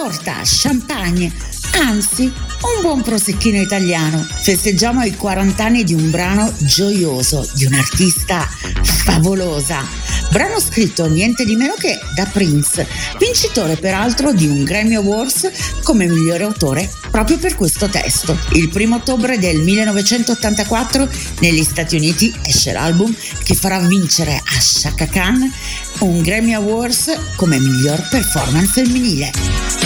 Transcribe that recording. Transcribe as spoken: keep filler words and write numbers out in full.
torta, champagne, anzi un buon prosecchino italiano. Festeggiamo i quaranta anni di un brano gioioso, di un'artista favolosa. Brano scritto niente di meno che da Prince, vincitore peraltro di un Grammy Awards come migliore autore proprio per questo testo. Il primo ottobre del millenovecentottantaquattro negli Stati Uniti esce l'album che farà vincere a Chaka Khan un Grammy Awards come miglior performance femminile.